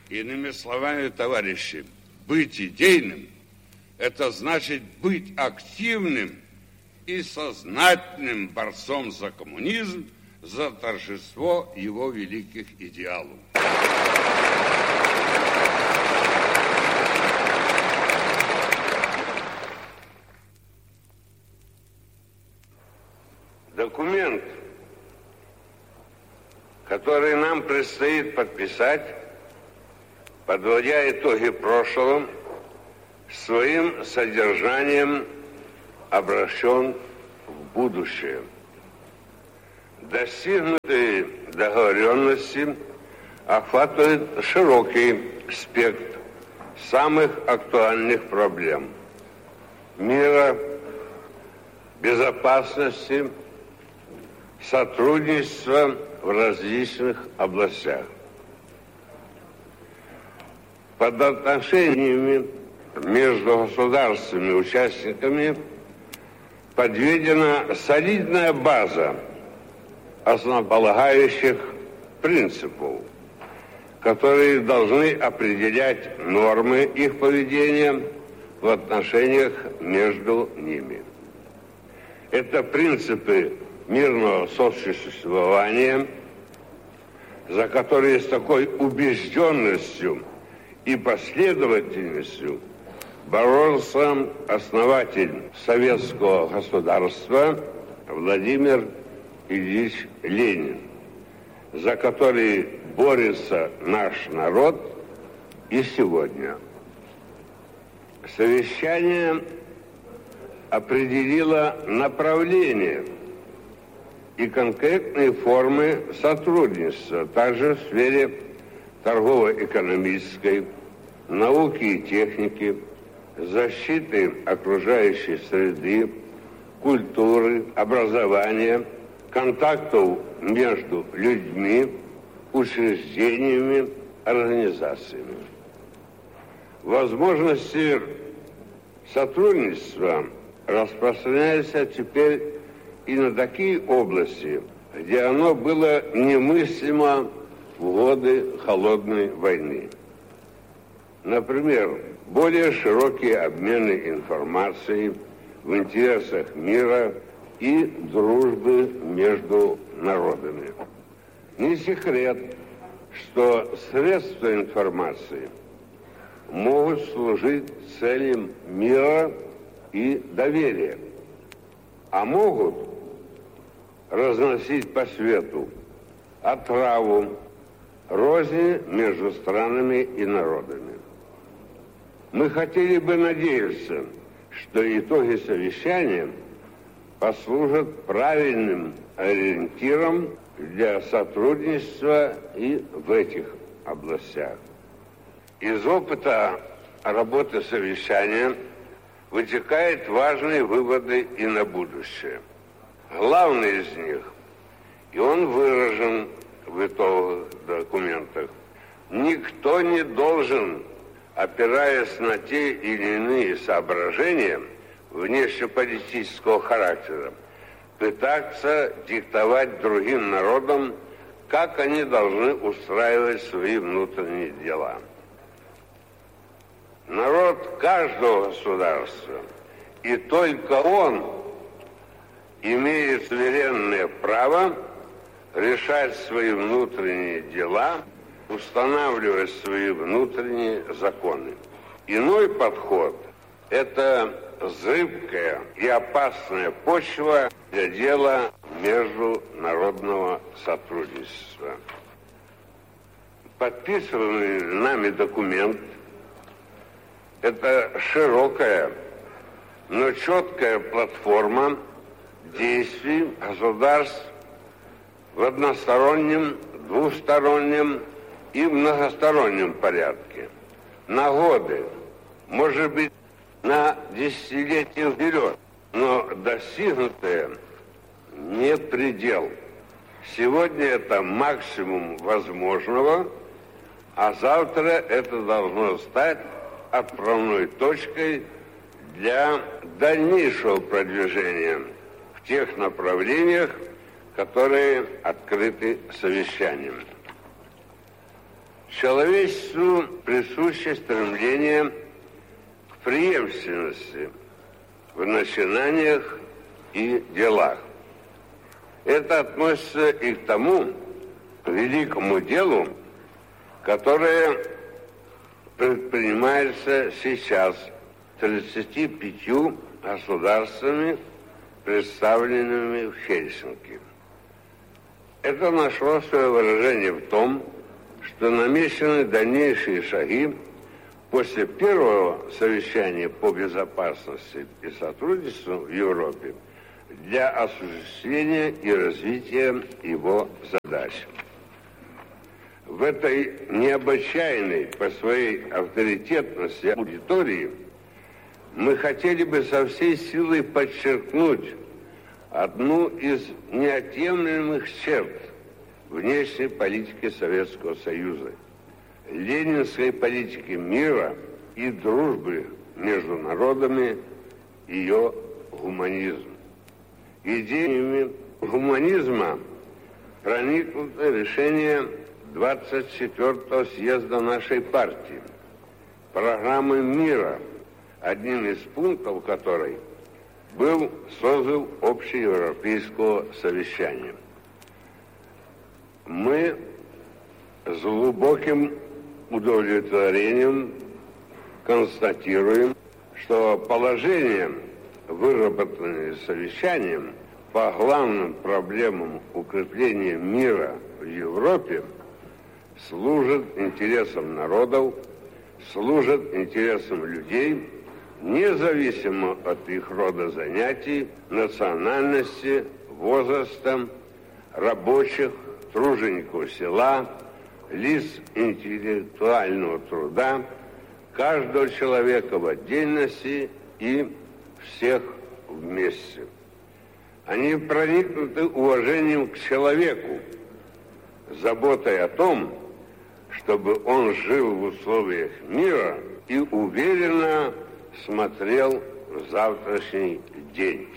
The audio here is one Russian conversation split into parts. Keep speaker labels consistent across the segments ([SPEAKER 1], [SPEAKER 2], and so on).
[SPEAKER 1] Иными словами, товарищи, быть идейным – это значит быть активным и сознательным борцом за коммунизм, за торжество его великих идеалов.
[SPEAKER 2] Документ, который нам предстоит подписать, подводя итоги прошлого, своим содержанием обращен в будущее. Достигнутые договоренности охватывают широкий спектр самых актуальных проблем мира, безопасности, сотрудничества в различных областях. Под отношениями между государствами-участниками подведена солидная база основополагающих принципов, которые должны определять нормы их поведения в отношениях между ними. Это принципы мирного сосуществования, за которые с такой убежденностью и последовательностью боролся основатель советского государства Владимир Ильич Ленин, за который борется наш народ и сегодня. Совещание определило направление и конкретные формы сотрудничества, также в сфере торгово-экономической, науки и техники, защиты окружающей среды, культуры, образования, контактов между людьми, учреждениями, организациями. Возможности сотрудничества распространяются теперь и на такие области, где оно было немыслимо в годы Холодной войны. Например, более широкие обмены информацией в интересах мира и дружбы между народами. Не секрет, что средства информации могут служить целям мира и доверия, а могут разносить по свету отраву, розни между странами и народами. Мы хотели бы надеяться, что итоги совещания послужат правильным ориентиром для сотрудничества и в этих областях. Из опыта работы совещания вытекают важные выводы и на будущее. Главный из них, и он выражен в итоговых документах, никто не должен, опираясь на те или иные соображения внешнеполитического характера, пытаться диктовать другим народам, как они должны устраивать свои внутренние дела. Народ каждого государства, и только он имеет суверенное право решать свои внутренние дела, устанавливать свои внутренние законы. Иной подход – это зыбкая и опасная почва для дела международного сотрудничества. Подписанный нами документ – это широкая, но четкая платформа действий государств в одностороннем, двустороннем и многостороннем порядке. На годы, может быть, на десятилетия вперед, но достигнутое не предел. Сегодня это максимум возможного, а завтра это должно стать отправной точкой для дальнейшего продвижения в тех направлениях, которые открыты совещанием. Человечеству присуще стремление к преемственности в начинаниях и делах. Это относится и к тому великому делу, которое предпринимается сейчас 35 государствами, представленными в Хельсинки. Это нашло свое выражение в том, что намечены дальнейшие шаги после первого совещания по безопасности и сотрудничеству в Европе для осуществления и развития его задач. В этой необычайной по своей авторитетности аудитории мы хотели бы со всей силой подчеркнуть одну из неотъемлемых черт внешней политики Советского Союза, ленинской политики мира и дружбы между народами, ее гуманизм. Идеями гуманизма проникнуто решение 24-го съезда нашей партии, программы мира, одним из пунктов которой был созыв общеевропейского совещания. Мы с глубоким удовлетворением констатируем, что положения, выработанные совещанием по главным проблемам укрепления мира в Европе, служат интересам народов, служат интересам людей, независимо от их рода занятий, национальности, возраста, рабочих, тружеников села, лиц интеллектуального труда, каждого человека в отдельности и всех вместе. Они проникнуты уважением к человеку, заботой о том, чтобы он жил в условиях мира и уверенно смотрел в завтрашний день.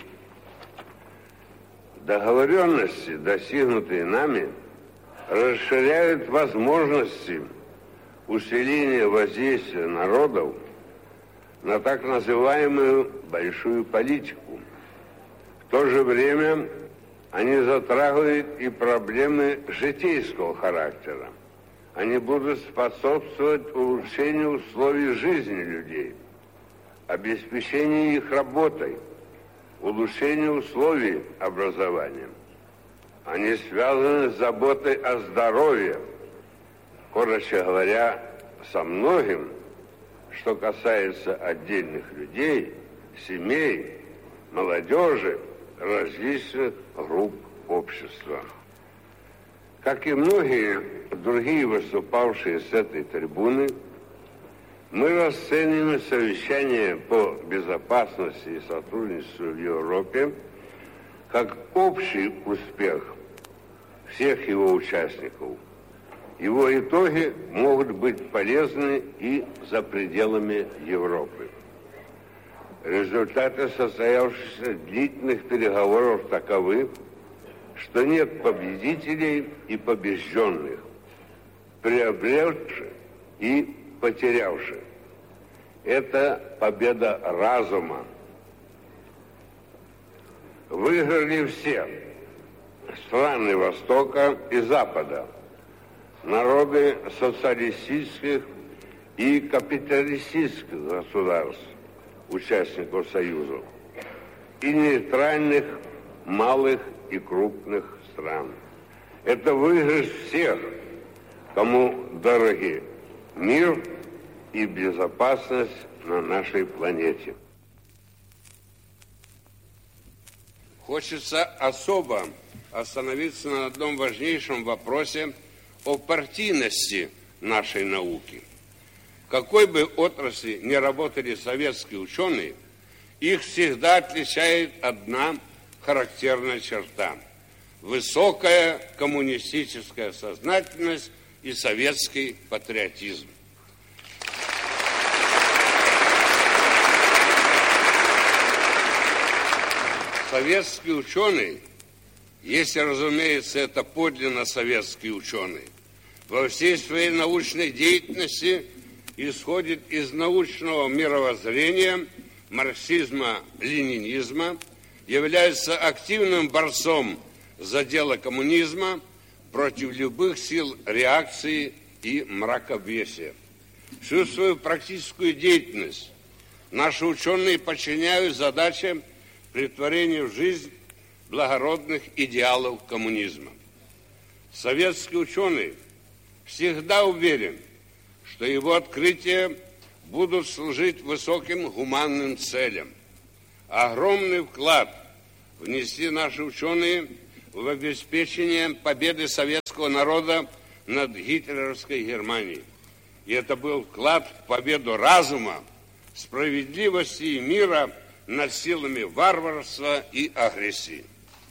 [SPEAKER 2] Договоренности, достигнутые нами, расширяют возможности усиления воздействия народов на так называемую большую политику. В то же время они затрагивают и проблемы житейского характера. Они будут способствовать улучшению условий жизни людей, обеспечению их работой, улучшению условий образования. Они связаны с заботой о здоровье, короче говоря, со многим, что касается отдельных людей, семей, молодежи, различных групп общества. Как и многие другие выступавшие с этой трибуны, мы расцениваем совещание по безопасности и сотрудничеству в Европе как общий успех всех его участников. Его итоги могут быть полезны и за пределами Европы. Результаты состоявшихся длительных переговоров таковы, что нет победителей и побежденных, приобретших и потерявших. Это победа разума. Выиграли все страны Востока и Запада, народы социалистических и капиталистических государств, участников Союза, и нейтральных малых и крупных стран. Это выигрыш всех, кому дороги мир и безопасность на нашей планете.
[SPEAKER 1] Хочется особо остановиться на одном важнейшем вопросе о партийности нашей науки. В какой бы отрасли ни работали советские ученые, их всегда отличает одна характерная черта – высокая коммунистическая сознательность и советский патриотизм. Советские ученые, если, разумеется, это подлинно советские ученые, во всей своей научной деятельности исходит из научного мировоззрения марксизма-ленинизма, является активным борцом за дело коммунизма против любых сил реакции и мракобесия. Всю свою практическую деятельность наши ученые подчиняют задачам претворения в жизнь благородных идеалов коммунизма. Советский ученый всегда уверен, что его открытия будут служить высоким гуманным целям. Огромный вклад внесли наши ученые в обеспечение победы советского народа над гитлеровской Германией. И это был вклад в победу разума, справедливости и мира над силами варварства и агрессии.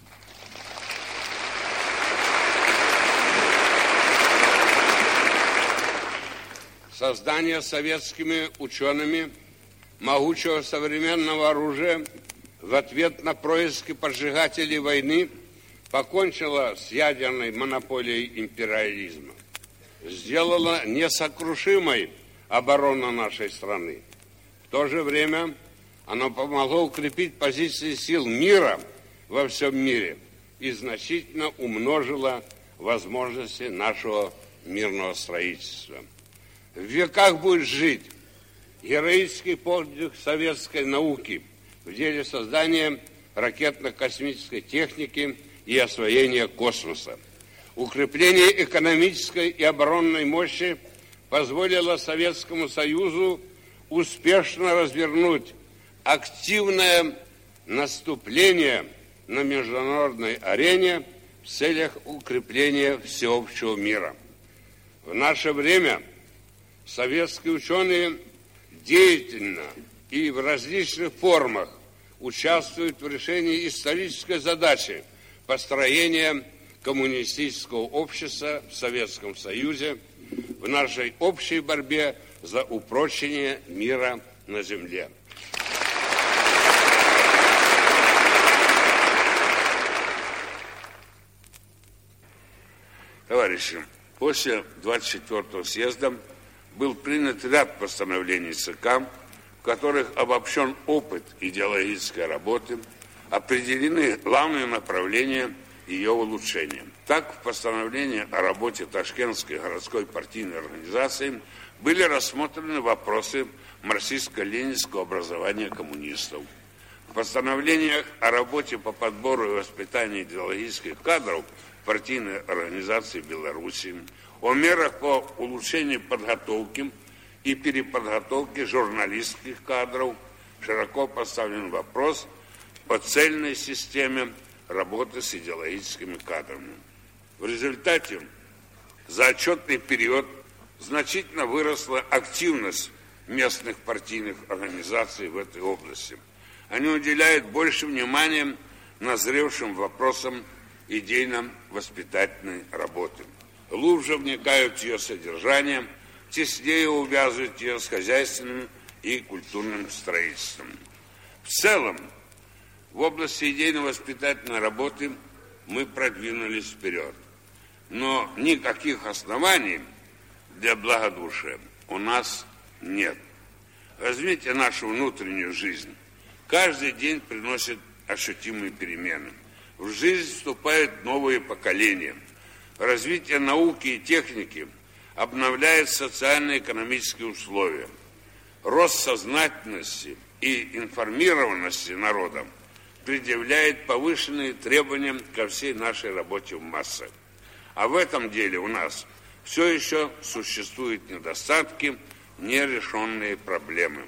[SPEAKER 1] Создание советскими учеными могучего современного оружия в ответ на происки поджигателей войны покончило с ядерной монополией империализма, сделало несокрушимой оборону нашей страны. В то же время оно помогло укрепить позиции сил мира во всем мире и значительно умножило возможности нашего мирного строительства. В веках будет жить героический подвиг советской науки в деле создания ракетно-космической техники и освоения космоса. Укрепление экономической и оборонной мощи позволило Советскому Союзу успешно развернуть активное наступление на международной арене в целях укрепления всеобщего мира. В наше время советские ученые деятельно и в различных формах участвуют в решении исторической задачи построения коммунистического общества в Советском Союзе в нашей общей борьбе за упрочение мира на земле.
[SPEAKER 3] Товарищи, после 24-го съезда был принят ряд постановлений ЦК, в которых обобщен опыт идеологической работы, определены главные направления ее улучшения. Так, в постановлении о работе Ташкентской городской партийной организации были рассмотрены вопросы марксистско-ленинского образования коммунистов. В постановлениях о работе по подбору и воспитанию идеологических кадров партийной организации Беларуси, о мерах по улучшению подготовки и переподготовки журналистских кадров широко поставлен вопрос о цельной системе работы с идеологическими кадрами. В результате за отчетный период значительно выросла активность местных партийных организаций в этой области. Они уделяют больше внимания назревшим вопросам идейно-воспитательной работы. Глубже вникают в ее содержание, теснее увязывают ее с хозяйственным и культурным строительством. В целом, в области идейно-воспитательной работы мы продвинулись вперед. Но никаких оснований для благодушия у нас нет. Возьмите нашу внутреннюю жизнь. Каждый день приносит ощутимые перемены. В жизнь вступают новые поколения. Развитие науки и техники обновляет социально-экономические условия. Рост сознательности и информированности народа предъявляет повышенные требования ко всей нашей работе в массах. А в этом деле у нас все еще существуют недостатки, нерешенные проблемы.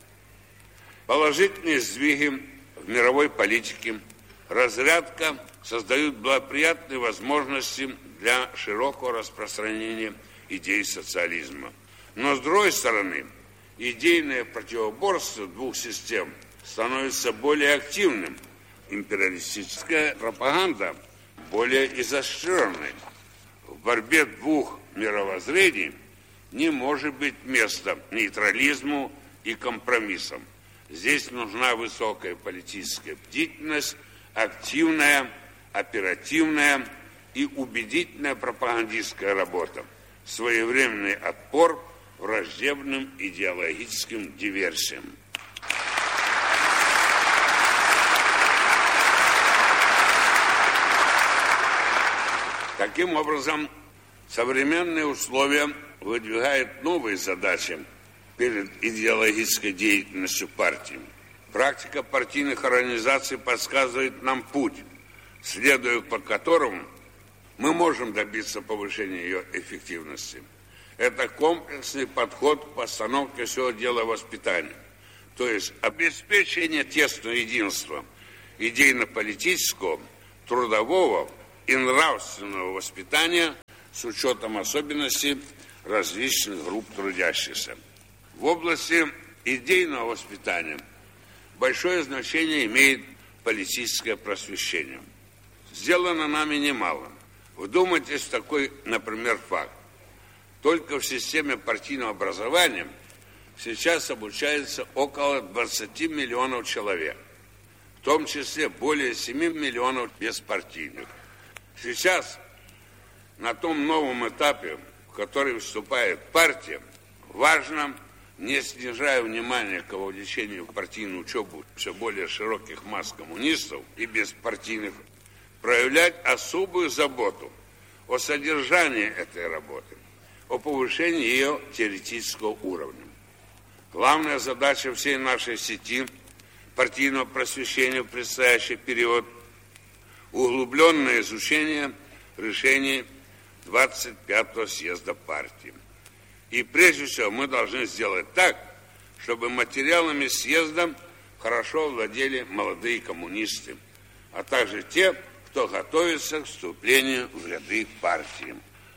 [SPEAKER 3] Положительные сдвиги в мировой политике, разрядка создают благоприятные возможности для широкого распространения идей социализма. Но, с другой стороны, идейное противоборство двух систем становится более активным. Империалистическая пропаганда более изощренной. В борьбе двух мировоззрений не может быть места нейтрализму и компромиссам. Здесь нужна высокая политическая бдительность, активная, оперативная и убедительная пропагандистская работа. своевременный отпор враждебным идеологическим диверсиям. Таким образом, современные условия выдвигают новые задачи перед идеологической деятельностью партии. Практика партийных организаций подсказывает нам путь, следуя по которому мы можем добиться повышения ее эффективности. Это комплексный подход к постановке всего дела воспитания, то есть обеспечение тесного единства идейно-политического, трудового и нравственного воспитания с учетом особенностей различных групп трудящихся. В области идейного воспитания большое значение имеет политическое просвещение. Сделано нами немало. Вдумайтесь в такой, например, факт. Только в системе партийного образования сейчас обучается около 20 миллионов человек, в том числе более 7 миллионов беспартийных. Сейчас на том новом этапе, в который вступает партия, важно, не снижая внимания к вовлечению в партийную учебу все более широких масс коммунистов и беспартийных, проявлять особую заботу о содержании этой работы, о повышении ее теоретического уровня. Главная задача всей нашей сети партийного просвещения в предстоящий период – углубленное изучение решений 25-го съезда партии. И прежде всего мы должны сделать так, чтобы материалами съезда хорошо владели молодые коммунисты, а также те, кто готовится к вступлению в ряды партии.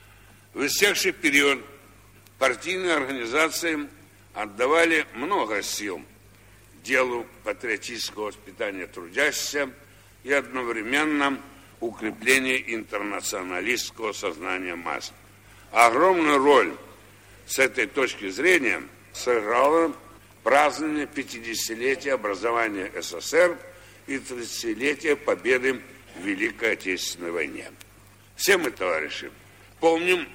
[SPEAKER 3] В истекший период партийные организации отдавали много сил делу патриотического воспитания трудящихся и одновременно укрепления интернационалистского сознания масс. Огромную роль с этой точки зрения сыграло празднование 50-летия образования СССР и 30-летия победы в Великой Отечественной войне. Все мы, товарищи, помним,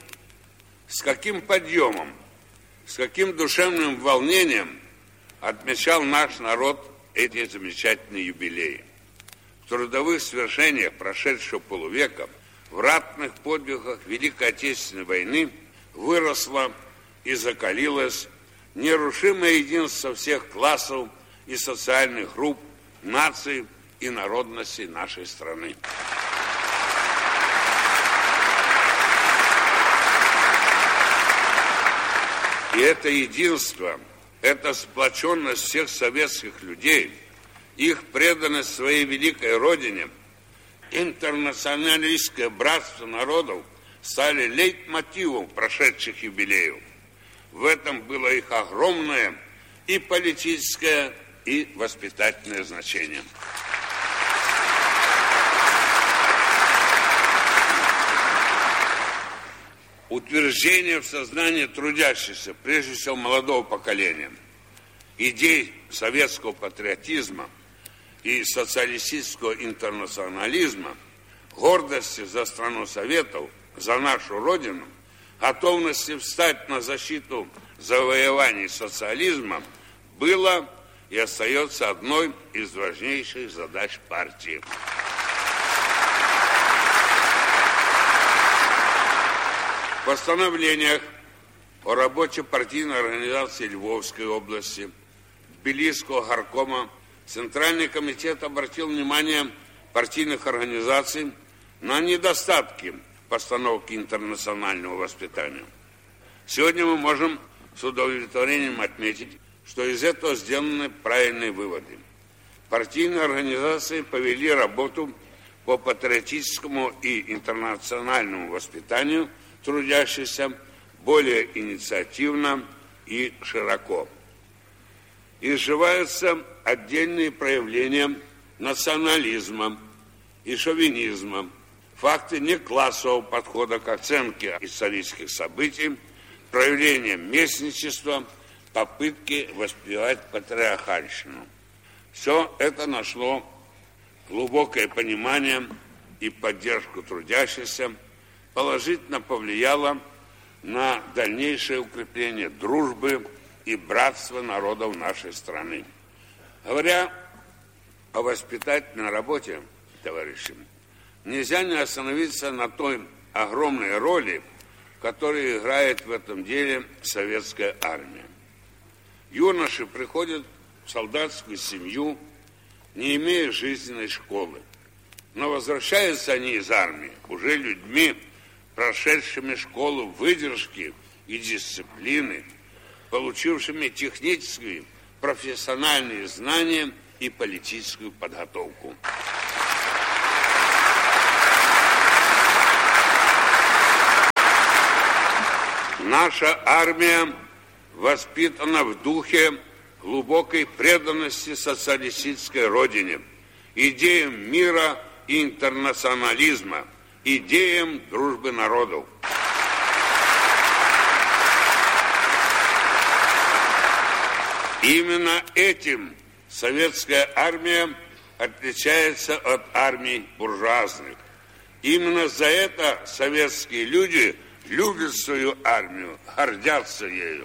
[SPEAKER 3] с каким подъемом, с каким душевным волнением отмечал наш народ эти замечательные юбилеи. В трудовых свершениях прошедшего полувека, в ратных подвигах Великой Отечественной войны выросло и закалилось нерушимое единство всех классов и социальных групп, наций и народностей нашей страны. И это единство, эта сплоченность всех советских людей, их преданность своей великой родине, интернационалистское братство народов стали лейтмотивом прошедших юбилеев. В этом было их огромное и политическое, и воспитательное значение. Утверждение в сознании трудящихся, прежде всего молодого поколения, идей советского патриотизма и социалистического интернационализма, гордости за страну Советов, за нашу Родину, готовности встать на защиту завоеваний социализма было и остается одной из важнейших задач партии. В постановлениях о работе партийной организации Львовской области, Тбилисского горкома, Центральный комитет обратил внимание партийных организаций на недостатки постановки интернационального воспитания. Сегодня мы можем с удовлетворением отметить, что из этого сделаны правильные выводы. Партийные организации повели работу по патриотическому и интернациональному воспитанию трудящихся более инициативно и широко. Изживаются отдельные проявления национализма и шовинизма, факты неклассового подхода к оценке исторических событий, проявления местничества, попытки воспевать патриархальщину. Все это нашло глубокое понимание и поддержку трудящихся, положительно повлияло на дальнейшее укрепление дружбы и братства народов нашей страны. Говоря о воспитательной работе, товарищи, нельзя не остановиться на той огромной роли, которую играет в этом деле советская армия. Юноши приходят в солдатскую семью, не имея жизненной школы, но возвращаются они из армии уже людьми, прошедшими школу выдержки и дисциплины, получившими технические, профессиональные знания и политическую подготовку. Наша армия воспитана в духе глубокой преданности социалистической родине, идеям мира и интернационализма, идеям дружбы народов. Именно этим советская армия отличается от армий буржуазных. Именно за это советские люди любят свою армию, гордятся ею.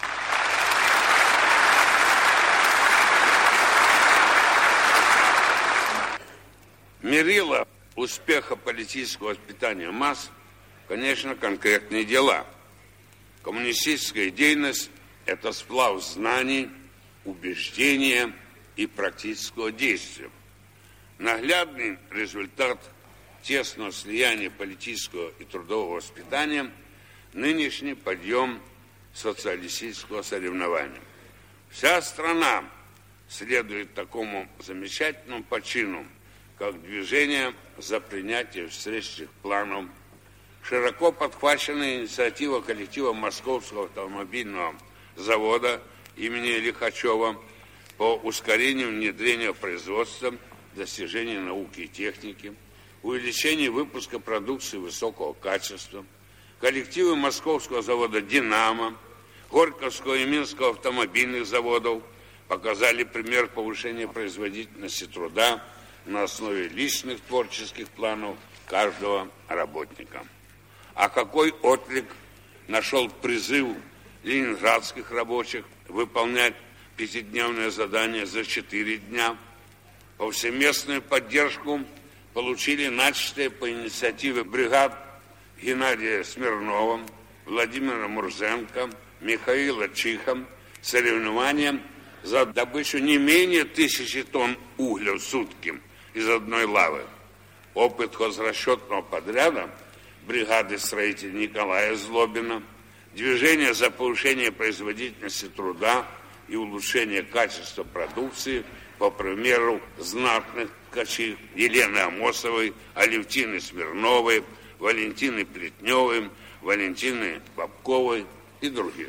[SPEAKER 3] Мерило успеха политического воспитания масс, конечно, конкретные дела. Коммунистическая деятельность – это сплав знаний, убеждения и практического действия. Наглядный результат тесного слияния политического и трудового воспитания – нынешний подъем социалистического соревнования. Вся страна следует такому замечательному почину, как движение за принятие встречных планов, широко подхваченная инициатива коллектива Московского автомобильного завода имени Лихачева по ускорению внедрения производства, достижения науки и техники, увеличению выпуска продукции высокого качества, коллективы Московского завода «Динамо», Горьковского и Минского автомобильных заводов показали пример повышения производительности труда на основе личных творческих планов каждого работника. А какой отклик нашел призыв ленинградских рабочих выполнять пятидневное задание за 4 дня? Повсеместную поддержку получили начатые по инициативе бригад Геннадия Смирнова, Владимира Мурзенко, Михаила Чиха соревнования за добычу не менее 1000 тонн угля в сутки из одной лавы. Опыт хозрасчетного подряда бригады строителей Николая Злобина, движение за повышение производительности труда и улучшение качества продукции, по примеру знатных ткачей Елены Амосовой, Алевтины Смирновой, Валентины Плетневой, Валентины Бабковой и других.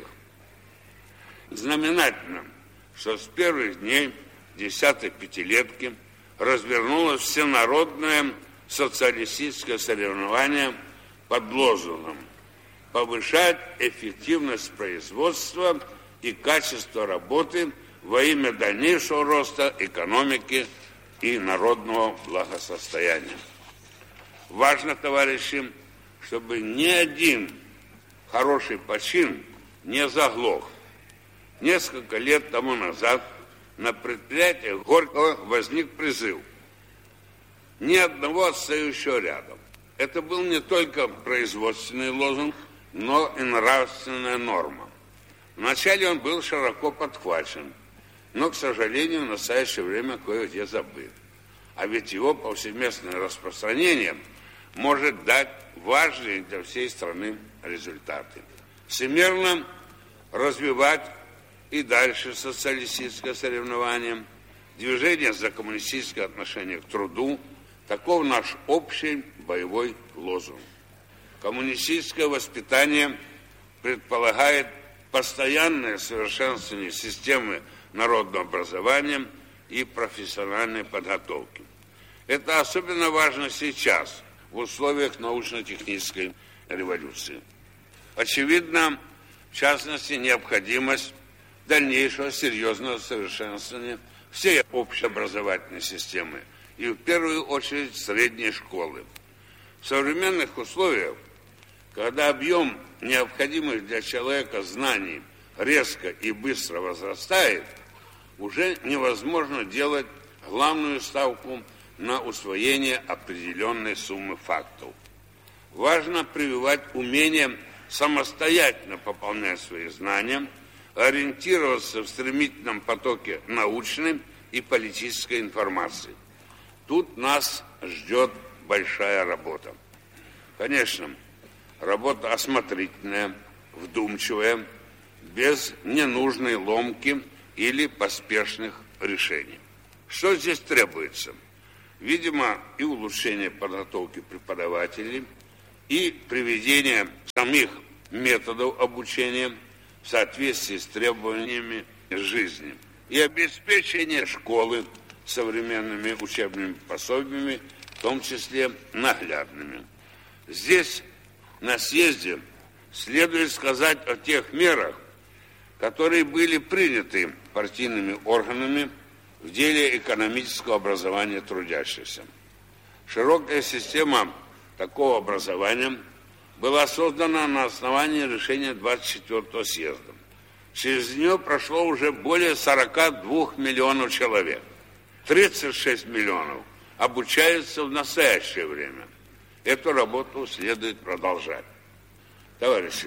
[SPEAKER 3] Знаменательно, что с первых дней 10-й пятилетки развернулось всенародное социалистическое соревнование под лозунгом «Повышать эффективность производства и качество работы во имя дальнейшего роста экономики и народного благосостояния». Важно, товарищи, чтобы ни один хороший почин не заглох. Несколько лет тому назад на предприятии Горького возник призыв ни одного отстающего рядом. Это был не только производственный лозунг, но и нравственная норма. Вначале он был широко подхвачен, но, к сожалению, в настоящее время кое-где забыт. А ведь его повсеместное распространение может дать важные для всей страны результаты. Всемирно развивать и дальше социалистическое соревнование, движение за коммунистическое отношение к труду – таков наш общий боевой лозунг. Коммунистическое воспитание предполагает постоянное совершенствование системы народного образования и профессиональной подготовки. Это особенно важно сейчас, в условиях научно-технической революции. Очевидно, в частности, необходимость дальнейшего серьезного совершенствования всей общеобразовательной системы и в первую очередь средней школы. В современных условиях Когда объем необходимых для человека знаний резко и быстро возрастает, уже невозможно делать главную ставку на усвоение определенной суммы фактов. Важно прививать умение самостоятельно пополнять свои знания, ориентироваться в стремительном потоке научной и политической информации. Тут нас ждет большая работа. Конечно, работа осмотрительная, вдумчивая, без ненужной ломки или поспешных решений. Что здесь требуется? Видимо, и улучшение подготовки преподавателей, и приведение самих методов обучения в соответствии с требованиями жизни, и обеспечение школы современными учебными пособиями, в том числе наглядными. Здесь, на съезде, следует сказать о тех мерах, которые были приняты партийными органами в деле экономического образования трудящихся. Широкая система такого образования была создана на основании решения 24-го съезда. Через нее прошло уже более 42 миллионов человек. 36 миллионов обучаются в настоящее время. Эту работу следует продолжать. Товарищи,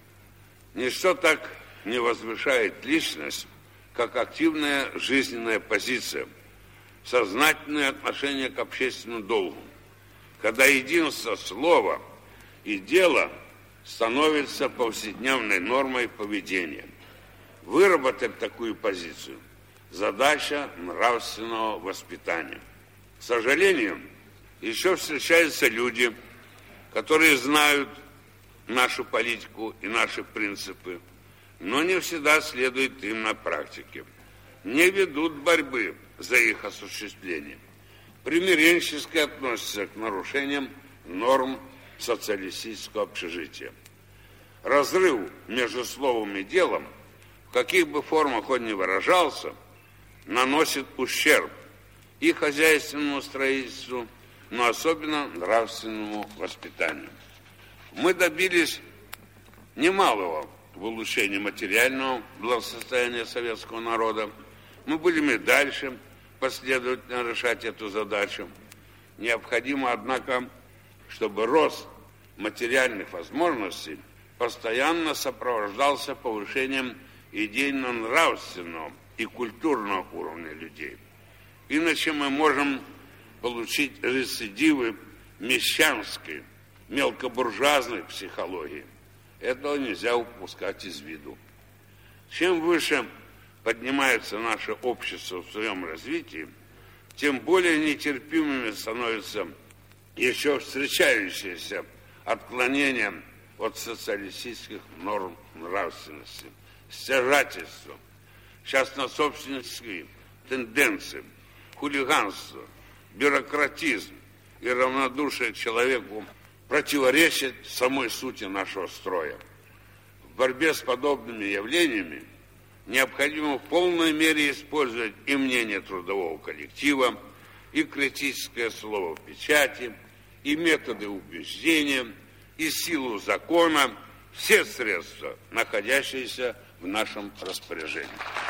[SPEAKER 3] ничто так не возвышает личность, как активная жизненная позиция, сознательное отношение к общественному долгу, когда единство слова и дела становится повседневной нормой поведения. Выработать такую позицию – задача нравственного воспитания. К сожалению, еще встречаются люди, которые знают нашу политику и наши принципы, но не всегда следуют им на практике, не ведут борьбы за их осуществление, примиренчески относятся к нарушениям норм социалистического общежития. Разрыв между словом и делом, в каких бы формах он ни выражался, наносит ущерб и хозяйственному строительству, но особенно нравственному воспитанию. Мы добились немалого в улучшении материального благосостояния советского народа. Мы будем и дальше последовательно решать эту задачу. Необходимо, однако, чтобы рост материальных возможностей постоянно сопровождался повышением идейно-нравственного и культурного уровня людей. Иначе мы можем получить рецидивы мещанской, мелкобуржуазной психологии. Этого нельзя упускать из виду. Чем выше поднимается наше общество в своем развитии, тем более нетерпимыми становятся еще встречающиеся отклонения от социалистических норм нравственности, стяжательства, частнособственнические тенденции, хулиганство, бюрократизм и равнодушие к человеку противоречит самой сути нашего строя. В борьбе с подобными явлениями необходимо в полной мере использовать и мнение трудового коллектива, и критическое слово в печати, и методы убеждения, и силу закона, все средства, находящиеся в нашем распоряжении.